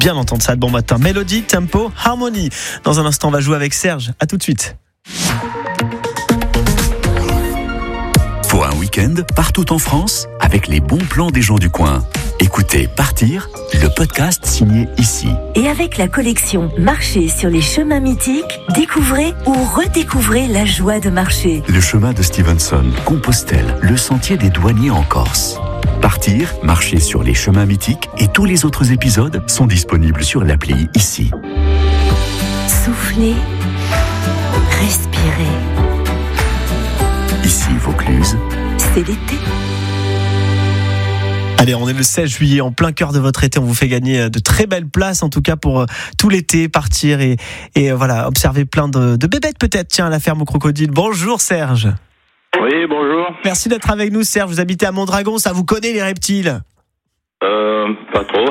bien entendre ça de bon matin. Mélodie, tempo, harmonie. Dans un instant, on va jouer avec Serge. À tout de suite. Pour un week-end, partout en France, avec les bons plans des gens du coin. Écoutez Partir, le podcast signé ici. Et avec la collection Marcher sur les chemins mythiques, découvrez ou redécouvrez la joie de marcher. Le chemin de Stevenson, Compostelle, le sentier des douaniers en Corse. Partir, marcher sur les chemins mythiques et tous les autres épisodes sont disponibles sur l'appli ici. Soufflez, respirez. Ici Vaucluse. C'est l'été. Allez, on est le 16 juillet, en plein cœur de votre été. On vous fait gagner de très belles places, en tout cas pour tout l'été, partir et voilà, observer plein de bébêtes peut-être. Tiens, à la ferme au crocodile. Bonjour Serge. Oui, bonjour. Merci d'être avec nous Serge. Vous habitez à Mondragon, ça vous connaît les reptiles ? Pas trop.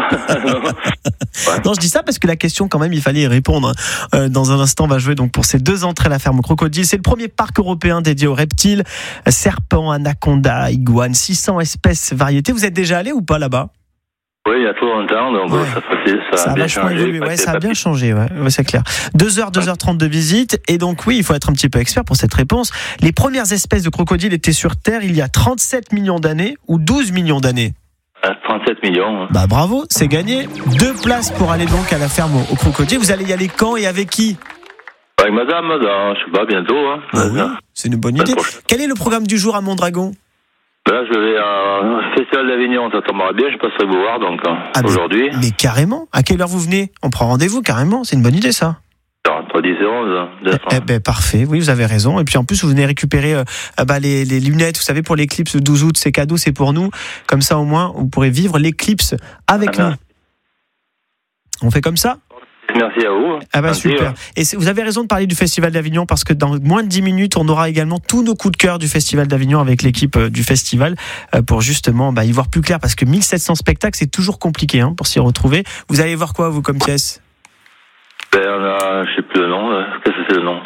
Non, je dis ça parce que la question, quand même, il fallait y répondre. Dans un instant, on va jouer donc pour ces 2 entrées à la ferme au crocodile. C'est le premier parc européen dédié aux reptiles. Serpents, anacondas, iguanes, 600 espèces, variétés. Vous êtes déjà allé ou pas là-bas ? Oui, il y a trop longtemps, donc ouais. ça a bien vachement changé. évolué. Ouais, ça a bien changé, ouais, c'est clair. 2h30 de visite. Et donc, oui, il faut être un petit peu expert pour cette réponse. Les premières espèces de crocodiles étaient sur Terre il y a 37 millions d'années ou 12 millions d'années. 37 millions. Bah bravo, c'est gagné. 2 places pour aller donc à la ferme au crocodile. Vous allez y aller quand et avec qui ? Avec madame, je sais pas, bientôt. Hein. Oui, c'est une bonne idée. Quel est le programme du jour à Mondragon ? Là, je vais au Festival d'Avignon, ça tomberait bien, je passerai vous voir donc aujourd'hui. Mais carrément, à quelle heure vous venez ? On prend rendez-vous carrément, c'est une bonne idée ça. Entre 10 et 11. Parfait, oui, vous avez raison. Et puis en plus, vous venez récupérer les lunettes, vous savez, pour l'éclipse le 12 août, c'est cadeau, c'est pour nous. Comme ça, au moins, vous pourrez vivre l'éclipse avec nous. On fait comme ça ? Merci à vous. Merci, super. Et vous avez raison de parler du Festival d'Avignon parce que dans moins de 10 minutes, on aura également tous nos coups de cœur du Festival d'Avignon avec l'équipe du festival pour justement y voir plus clair parce que 1700 spectacles, c'est toujours compliqué pour s'y retrouver. Vous allez voir quoi, vous, comme pièce ? Je sais plus le nom. Qu'est-ce que c'est le nom ?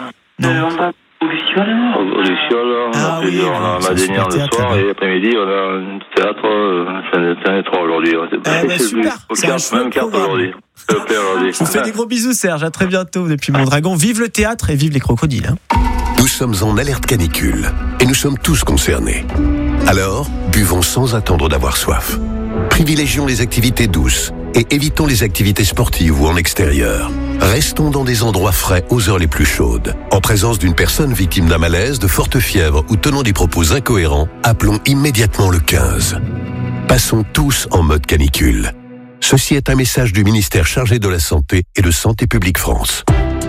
Au Luciole, on a ma dernière le soir et après-midi on a un théâtre aujourd'hui. Super, c'est un même carte aujourd'hui. Je vous fais des gros bisous Serge, à très bientôt depuis Mondragon. Vive le théâtre et vive les crocodiles. Nous sommes en alerte canicule et nous sommes tous concernés. Alors, buvons sans attendre d'avoir soif. Privilégions les activités douces et évitons les activités sportives ou en extérieur. Restons dans des endroits frais aux heures les plus chaudes. En présence d'une personne victime d'un malaise, de forte fièvre ou tenant des propos incohérents, appelons immédiatement le 15. Passons tous en mode canicule. Ceci est un message du ministère chargé de la Santé et de Santé publique France.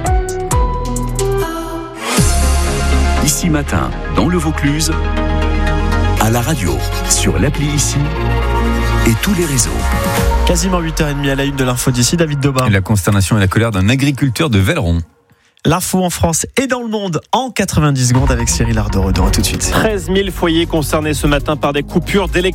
Ici matin, dans le Vaucluse, à la radio, sur l'appli ici et tous les réseaux. Quasiment 8h30 à la une de l'info d'ici, David Daubin. La consternation et la colère d'un agriculteur de Velleron. L'info en France et dans le monde en 90 secondes avec Cyril Ardo. À tout de suite. 13 000 foyers concernés ce matin par des coupures d'électricité.